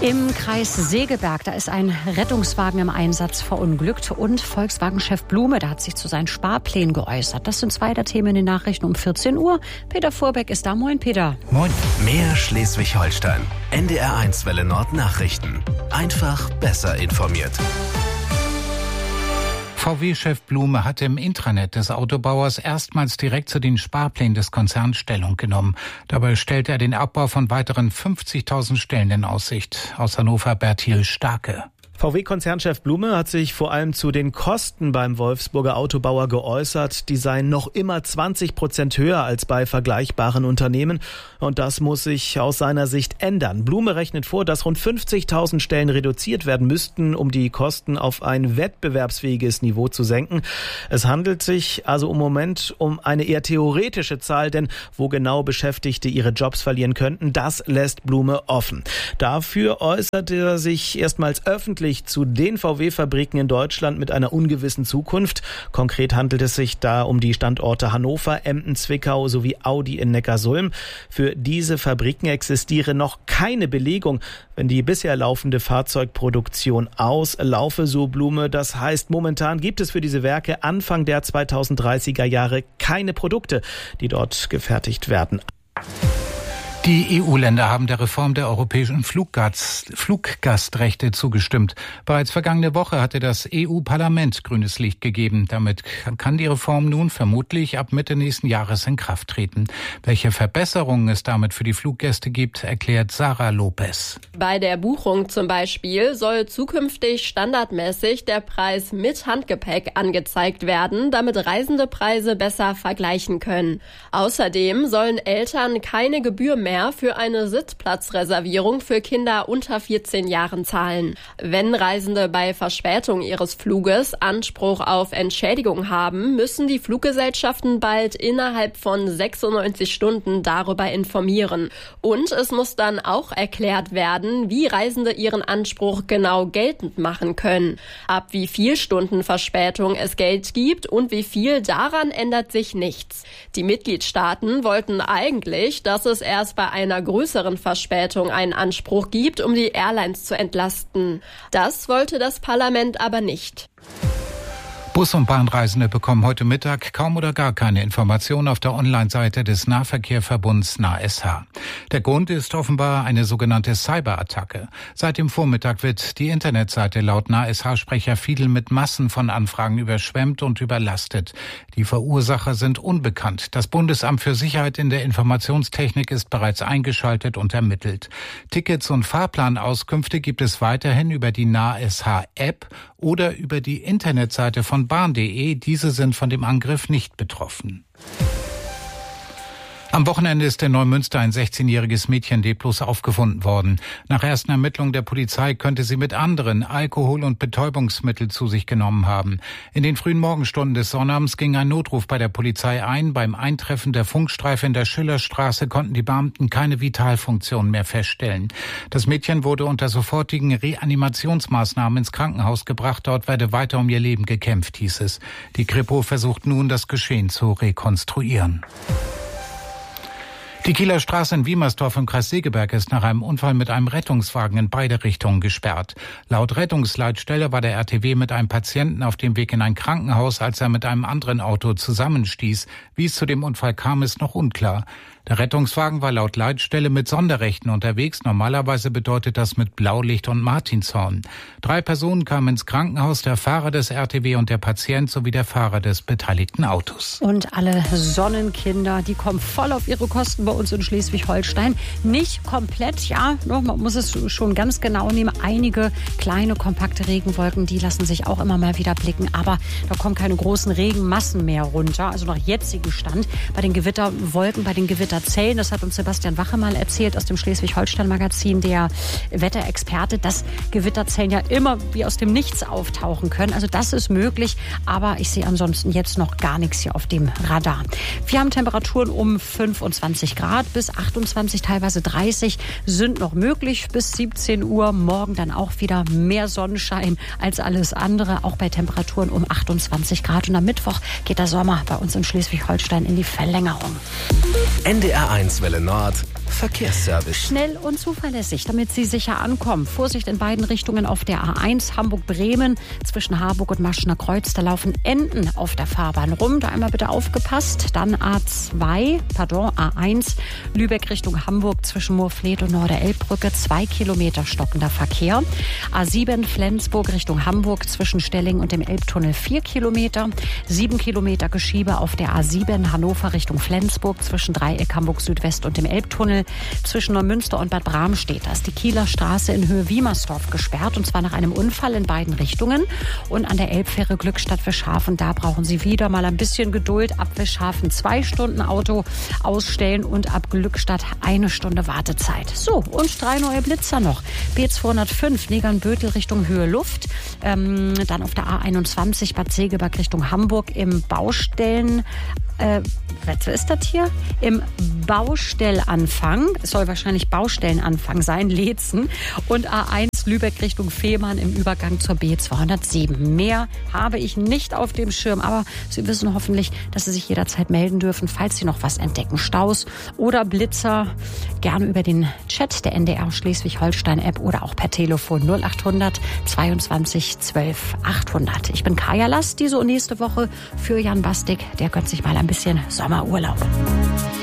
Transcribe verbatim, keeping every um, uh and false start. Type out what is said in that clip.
Im Kreis Segeberg, da ist ein Rettungswagen im Einsatz verunglückt und Volkswagen-Chef Blume, der hat sich zu seinen Sparplänen geäußert. Das sind zwei der Themen in den Nachrichten um vierzehn Uhr. Peter Vorbeck ist da. Moin, Peter. Moin. Mehr Schleswig-Holstein. N D R eins Welle Nord Nachrichten. Einfach besser informiert. V W-Chef Blume hat im Intranet des Autobauers erstmals direkt zu den Sparplänen des Konzerns Stellung genommen. Dabei stellt er den Abbau von weiteren fünfzigtausend Stellen in Aussicht. Aus Hannover Bertil Starke. V W-Konzernchef Blume hat sich vor allem zu den Kosten beim Wolfsburger Autobauer geäußert. Die seien noch immer zwanzig Prozent höher als bei vergleichbaren Unternehmen. Und das muss sich aus seiner Sicht ändern. Blume rechnet vor, dass rund fünfzigtausend Stellen reduziert werden müssten, um die Kosten auf ein wettbewerbsfähiges Niveau zu senken. Es handelt sich also im Moment um eine eher theoretische Zahl, denn wo genau Beschäftigte ihre Jobs verlieren könnten, das lässt Blume offen. Dafür äußert er sich erstmals öffentlich zu den V W-Fabriken in Deutschland mit einer ungewissen Zukunft. Konkret handelt es sich da um die Standorte Hannover, Emden, Zwickau sowie Audi in Neckarsulm. Für diese Fabriken existiere noch keine Belegung, wenn die bisher laufende Fahrzeugproduktion auslaufe, so Blume. Das heißt, momentan gibt es für diese Werke Anfang der zweitausenddreißiger Jahre keine Produkte, die dort gefertigt werden. Die E U-Länder haben der Reform der europäischen Fluggast, Fluggastrechte zugestimmt. Bereits vergangene Woche hatte das E U-Parlament grünes Licht gegeben. Damit kann die Reform nun vermutlich ab Mitte nächsten Jahres in Kraft treten. Welche Verbesserungen es damit für die Fluggäste gibt, erklärt Sarah Lopez. Bei der Buchung zum Beispiel soll zukünftig standardmäßig der Preis mit Handgepäck angezeigt werden, damit Reisende Preise besser vergleichen können. Außerdem sollen Eltern keine Gebühr mehr für eine Sitzplatzreservierung für Kinder unter vierzehn Jahren zahlen. Wenn Reisende bei Verspätung ihres Fluges Anspruch auf Entschädigung haben, müssen die Fluggesellschaften bald innerhalb von sechsundneunzig Stunden darüber informieren. Und es muss dann auch erklärt werden, wie Reisende ihren Anspruch genau geltend machen können. Ab wie viel Stunden Verspätung es Geld gibt und wie viel, daran ändert sich nichts. Die Mitgliedstaaten wollten eigentlich, dass es erst bei einer größeren Verspätung einen Anspruch gibt, um die Airlines zu entlasten. Das wollte das Parlament aber nicht. Bus- und Bahnreisende bekommen heute Mittag kaum oder gar keine Information auf der Online-Seite des Nahverkehrverbunds N A S H. Der Grund ist offenbar eine sogenannte Cyberattacke. Seit dem Vormittag wird die Internetseite laut N A S H-Sprecher Fiedel mit Massen von Anfragen überschwemmt und überlastet. Die Verursacher sind unbekannt. Das Bundesamt für Sicherheit in der Informationstechnik ist bereits eingeschaltet und ermittelt. Tickets und Fahrplanauskünfte gibt es weiterhin über die N A S H-App oder über die Internetseite von bahn punkt de. Diese sind von dem Angriff nicht betroffen. Am Wochenende ist in Neumünster ein sechzehnjähriges Mädchen leblos aufgefunden worden. Nach ersten Ermittlungen der Polizei könnte sie mit anderen Alkohol- und Betäubungsmittel zu sich genommen haben. In den frühen Morgenstunden des Sonnabends ging ein Notruf bei der Polizei ein. Beim Eintreffen der Funkstreife in der Schillerstraße konnten die Beamten keine Vitalfunktion mehr feststellen. Das Mädchen wurde unter sofortigen Reanimationsmaßnahmen ins Krankenhaus gebracht. Dort werde weiter um ihr Leben gekämpft, hieß es. Die Kripo versucht nun, das Geschehen zu rekonstruieren. Die Kieler Straße in Wiemersdorf im Kreis Segeberg ist nach einem Unfall mit einem Rettungswagen in beide Richtungen gesperrt. Laut Rettungsleitstelle war der R T W mit einem Patienten auf dem Weg in ein Krankenhaus, als er mit einem anderen Auto zusammenstieß. Wie es zu dem Unfall kam, ist noch unklar. Der Rettungswagen war laut Leitstelle mit Sonderrechten unterwegs. Normalerweise bedeutet das mit Blaulicht und Martinshorn. Drei Personen kamen ins Krankenhaus, der Fahrer des R T W und der Patient sowie der Fahrer des beteiligten Autos. Und alle Sonnenkinder, die kommen voll auf ihre Kosten bei uns in Schleswig-Holstein. Nicht komplett, ja, man muss es schon ganz genau nehmen. Einige kleine, kompakte Regenwolken, die lassen sich auch immer mal wieder blicken. Aber da kommen keine großen Regenmassen mehr runter. Also nach jetzigem Stand bei den Gewitterwolken, bei den Gewitter Zellen, das hat uns Sebastian Wache mal erzählt aus dem Schleswig-Holstein-Magazin, der Wetterexperte, dass Gewitterzellen ja immer wie aus dem Nichts auftauchen können. Also das ist möglich, aber ich sehe ansonsten jetzt noch gar nichts hier auf dem Radar. Wir haben Temperaturen um fünfundzwanzig Grad bis achtundzwanzig, teilweise dreißig sind noch möglich bis siebzehn Uhr. Morgen dann auch wieder mehr Sonnenschein als alles andere, auch bei Temperaturen um achtundzwanzig Grad. Und am Mittwoch geht der Sommer bei uns in Schleswig-Holstein in die Verlängerung. N D R eins Welle Nord Verkehrsservice. Schnell und zuverlässig, damit Sie sicher ankommen. Vorsicht in beiden Richtungen auf der A eins Hamburg-Bremen. Zwischen Harburg und Maschener Kreuz, da laufen Enten auf der Fahrbahn rum. Da einmal bitte aufgepasst. Dann A zwei, pardon, A eins, Lübeck Richtung Hamburg zwischen Moorfleet und Norderelbbrücke. Zwei Kilometer stockender Verkehr. A sieben, Flensburg Richtung Hamburg zwischen Stelling und dem Elbtunnel. Vier Kilometer. Sieben Kilometer Geschiebe auf der A sieben, Hannover Richtung Flensburg zwischen Dreieck Hamburg Südwest und dem Elbtunnel. Zwischen Neumünster und Bad Bramstedt. Da ist die Kieler Straße in Höhe Wiemersdorf gesperrt, und zwar nach einem Unfall in beiden Richtungen. Und an der Elbfähre Glückstadt Wischhafen, da brauchen Sie wieder mal ein bisschen Geduld. Ab Wischhafen zwei Stunden Auto ausstellen und ab Glückstadt eine Stunde Wartezeit. So, und drei neue Blitzer noch. B zweihundertfünf, Negern-Bötel Richtung Höhe Luft. Ähm, dann auf der A einundzwanzig, Bad Segeberg Richtung Hamburg im Baustellen... Äh, was ist das hier? Im Baustellanfang, es soll wahrscheinlich Baustellenanfang sein, Leetzen, und A eins Lübeck Richtung Fehmarn im Übergang zur B zweihundertsieben. Mehr habe ich nicht auf dem Schirm, aber Sie wissen hoffentlich, dass Sie sich jederzeit melden dürfen, falls Sie noch was entdecken. Staus oder Blitzer, gerne über den Chat der N D R Schleswig-Holstein-App oder auch per Telefon null achthundert zweiundzwanzig zwölf achthundert. Ich bin Kaya Last, diese und nächste Woche für Jan Bastik. Der gönnt sich mal ein bisschen Sommerurlaub.